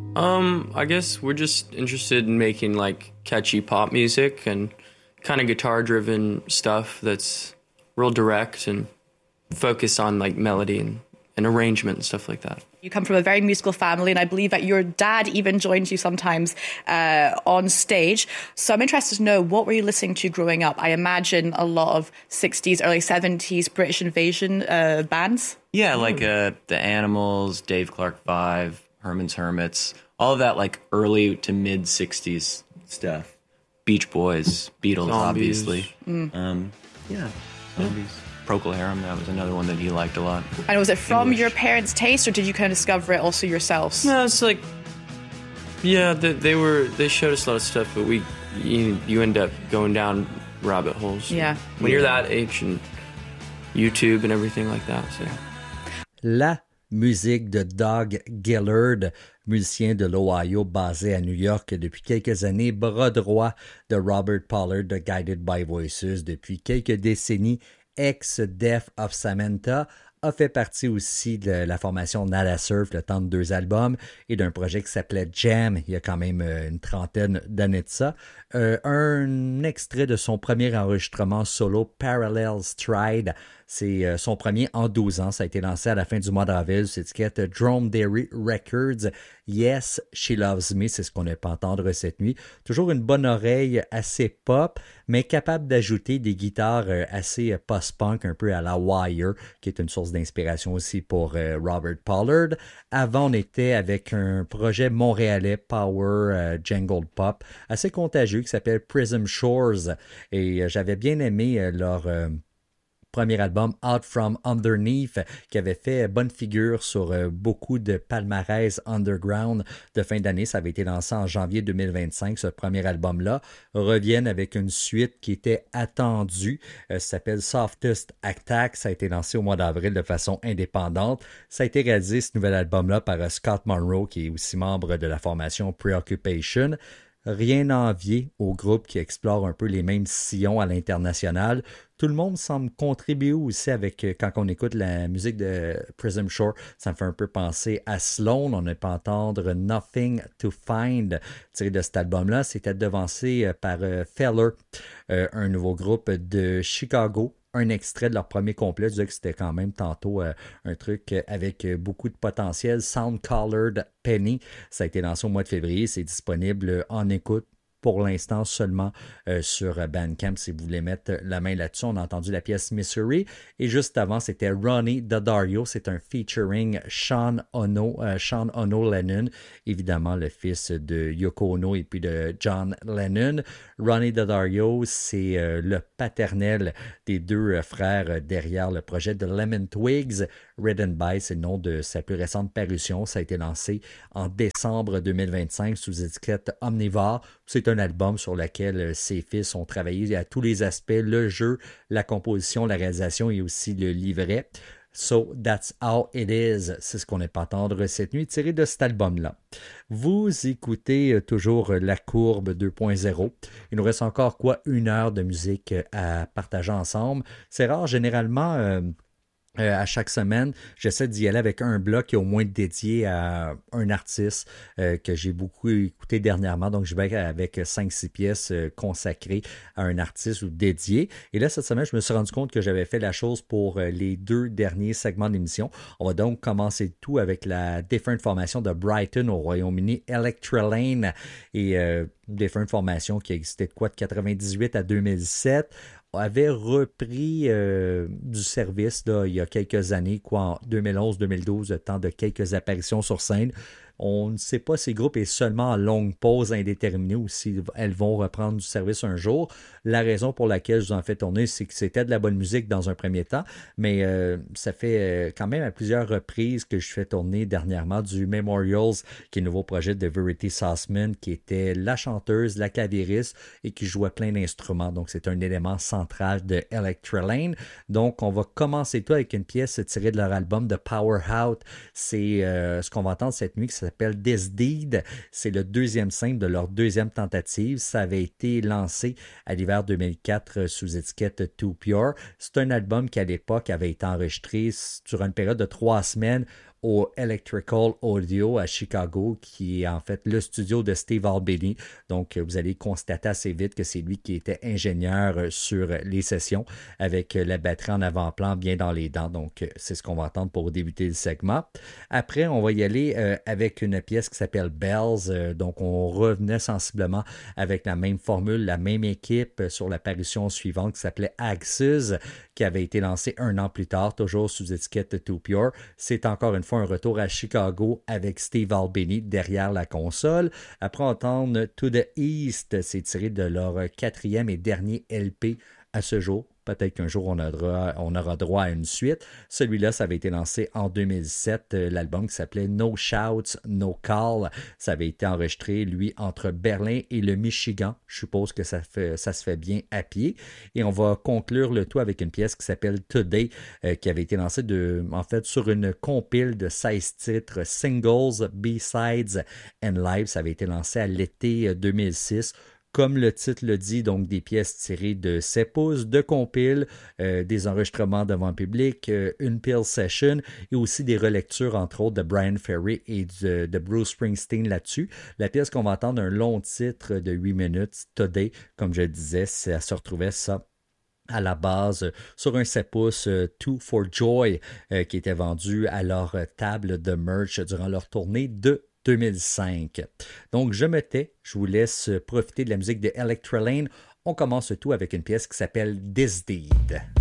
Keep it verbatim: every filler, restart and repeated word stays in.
Um, I guess we're just interested in making like catchy pop music and kind of guitar-driven stuff that's real direct and focused on like melody and, and arrangement and stuff like that. You come from a very musical family, and I believe that your dad even joins you sometimes uh, on stage. So I'm interested to know, what were you listening to growing up? I imagine a lot of sixties, early seventies British invasion uh, bands. Yeah, like uh, the Animals, Dave Clark Five, Herman's Hermits, all of that like early to mid sixties stuff. Beach Boys, Beatles, Zombies. Obviously. Mm. Um, yeah, Zombies. Yeah. Procol Harum, that was another one that he liked a lot. And was it from English. your parents' taste, or did you kind of discover it also yourselves? No, it's like, yeah, they, they were they showed us a lot of stuff, but we you, you end up going down rabbit holes. Yeah. When you're that age and YouTube and everything like that. So. La musique de Doug Gillard, musicien de l'Ohio basé à New York depuis quelques années, bras droit de Robert Pollard de Guided by Voices depuis quelques décennies, ex-Death of Samantha, a fait partie aussi de la formation Nada Surf, le temps de deux albums, et d'un projet qui s'appelait Jam, il y a quand même une trentaine d'années de ça. Euh, un extrait de son premier enregistrement solo, Parallel Stride, c'est euh, son premier en douze ans, ça a été lancé à la fin du mois d'avril sur l'étiquette Dromedary Records. Yes, She Loves Me, c'est ce qu'on a pu entendre cette nuit. Toujours une bonne oreille assez pop, mais capable d'ajouter des guitares euh, assez post-punk, un peu à la Wire, qui est une source d'inspiration aussi pour euh, Robert Pollard. Avant, on était avec un projet montréalais Power euh, Jangled Pop, assez contagieux, qui s'appelle Prism Shores. Et euh, j'avais bien aimé euh, leur... Euh, premier album Out From Underneath, qui avait fait bonne figure sur euh, beaucoup de palmarès underground de fin d'année. Ça avait été lancé en janvier deux mille vingt-cinq, ce premier album-là. Reviennent avec une suite qui était attendue. Euh, ça s'appelle Softest Attack. Ça a été lancé au mois d'avril de façon indépendante. Ça a été réalisé, ce nouvel album-là, par euh, Scott Monroe, qui est aussi membre de la formation Preoccupation. Rien à envier au groupe qui explore un peu les mêmes sillons à l'international. Tout le monde semble contribuer aussi avec, quand on écoute la musique de Prism Shore, ça me fait un peu penser à Sloan. On a pu entendre Nothing to Find tiré de cet album-là. C'était devancé par euh, Feller, euh, un nouveau groupe de Chicago. Un extrait de leur premier complet, je disais que c'était quand même tantôt euh, un truc avec beaucoup de potentiel. Sound Colored Penny, ça a été lancé au mois de février, c'est disponible en écoute pour l'instant seulement euh, sur Bandcamp si vous voulez mettre la main là-dessus. On a entendu la pièce Missouri et juste avant c'était Ronnie Daddario, c'est un featuring Sean Ono, euh, Sean Ono Lennon, évidemment le fils de Yoko Ono et puis de John Lennon. Ronnie Daddario, c'est euh, le paternel des deux euh, frères derrière le projet de Lemon Twigs. Ridden By, c'est le nom de sa plus récente parution. Ça a été lancé en décembre deux mille vingt-cinq sous étiquette Omnivore. C'est un album sur lequel ses fils ont travaillé à tous les aspects, le jeu, la composition, la réalisation et aussi le livret. So That's How It Is, c'est ce qu'on est pas entendre cette nuit, tiré de cet album-là. Vous écoutez toujours La Courbe deux point zéro. Il nous reste encore quoi? Une heure de musique à partager ensemble. C'est rare, généralement... Euh, Euh, à chaque semaine, j'essaie d'y aller avec un bloc qui est au moins dédié à un artiste euh, que j'ai beaucoup écouté dernièrement. Donc, je vais avec cinq six pièces euh, consacrées à un artiste ou dédiées. Et là, cette semaine, je me suis rendu compte que j'avais fait la chose pour euh, les deux derniers segments d'émission. On va donc commencer tout avec la Different Formation de Brighton au Royaume-Uni, Electralane, et euh, Different Formation qui existait de quoi de quatre-vingt-dix-huit à deux mille sept. Avait repris euh, du service là, il y a quelques années, quoi, en deux mille onze deux mille douze, le temps de quelques apparitions sur scène. On ne sait pas si le groupe est seulement en longue pause indéterminée ou si elles vont reprendre du service un jour. La raison pour laquelle je vous en fais tourner, c'est que c'était de la bonne musique dans un premier temps, mais euh, ça fait euh, quand même à plusieurs reprises que je fais tourner dernièrement du Memorials, qui est le nouveau projet de Verity Sussman, qui était la chanteuse, la claviériste et qui jouait plein d'instruments. Donc, c'est un élément central de Electralane. Donc, on va commencer tout avec une pièce tirée de leur album de Power Out. C'est euh, ce qu'on va entendre cette nuit qui s'appelle This Deed. C'est le deuxième single de leur deuxième tentative. Ça avait été lancé à l'hiver deux mille quatre sous étiquette Too Pure. C'est un album qui, à l'époque, avait été enregistré durant une période de trois semaines au Electrical Audio à Chicago, qui est en fait le studio de Steve Albini. Donc, vous allez constater assez vite que c'est lui qui était ingénieur sur les sessions avec la batterie en avant-plan bien dans les dents. Donc, c'est ce qu'on va entendre pour débuter le segment. Après, on va y aller euh, avec une pièce qui s'appelle Bells. Euh, donc, on revenait sensiblement avec la même formule, la même équipe euh, sur l'apparition suivante qui s'appelait Axes, qui avait été lancée un an plus tard, toujours sous étiquette Too Pure. C'est encore une fois un retour à Chicago avec Steve Albini derrière la console. Après entendre To the East, c'est tiré de leur quatrième et dernier L P à ce jour. Peut-être qu'un jour, on aura, on aura droit à une suite. Celui-là, ça avait été lancé en deux mille sept. L'album qui s'appelait No Shouts, No Call. Ça avait été enregistré, lui, entre Berlin et le Michigan. Je suppose que ça, fait, ça se fait bien à pied. Et on va conclure le tout avec une pièce qui s'appelle Today, euh, qui avait été lancée de, en fait, sur une compile de seize titres, singles, B-sides and live. Ça avait été lancé à l'été deux mille six. Comme le titre le dit, donc des pièces tirées de sept pouces, de compiles, euh, des enregistrements devant le public, euh, une Peel Session et aussi des relectures, entre autres, de Brian Ferry et de, de Bruce Springsteen là-dessus. La pièce qu'on va entendre, un long titre de huit minutes, Today, comme je le disais, ça se retrouvait ça à la base euh, sur un sept pouces euh, Two for Joy euh, qui était vendu à leur table de merch durant leur tournée de deux mille cinq. Donc, je me tais, je vous laisse profiter de la musique de Electra Lane. On commence tout avec une pièce qui s'appelle This Deed.